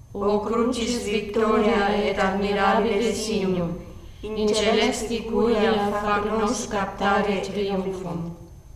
O crucis victoria et admirabile signum, in celesti curia fac nos captare triumphum.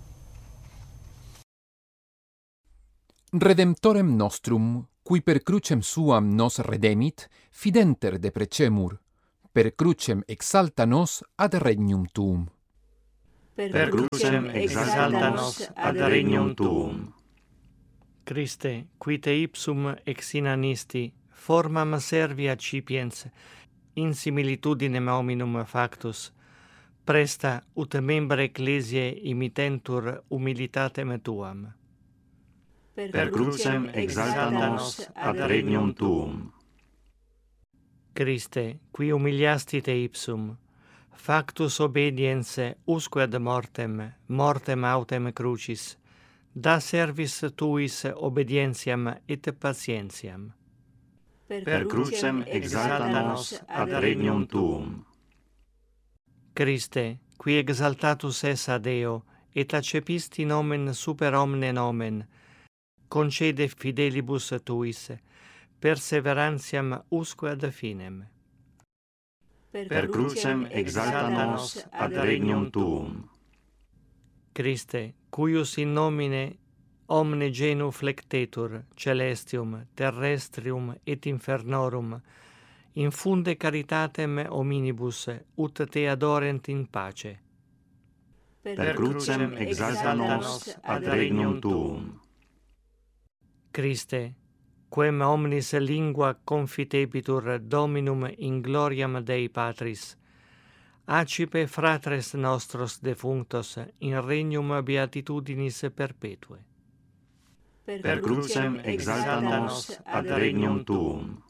Redemptorem nostrum, qui per crucem suam nos redemit, fidenter deprecemur, per crucem exalta nos ad regnum tuum. Per crucem exalta nos ad regnum tuum. Christe, qui te ipsum ex inanisti, formam servi accipiens, in similitudinem hominum factus, presta ut membra ecclesiae imitentur humilitatem tuam. Per crucem exalta nos ad regnum tuum. Christe, qui humiliasti te ipsum, factus obedience usque ad mortem, mortem autem crucis, da servis tuis obedientiam et patientiam. Per crucem exalta nos ad regnum tuum. Christe, qui exaltatus es a Deo, et accepisti nomen super omne nomen, concede fidelibus tuis, perseverantiam usque ad finem. Per crucem exalta nos ad regnum tuum. Christe, cuius in nomine omne genu flectetur, celestium, terrestrium et infernorum, infunde caritatem hominibus, ut te adorent in pace. Per crucem exalta nos ad regnum tuum. Christe, quem omnis lingua confitebitur Dominum in gloriam Dei Patris, accipe fratres nostros defunctos in regnum beatitudinis perpetue. Per crucem exalta nos ad regnum tuum.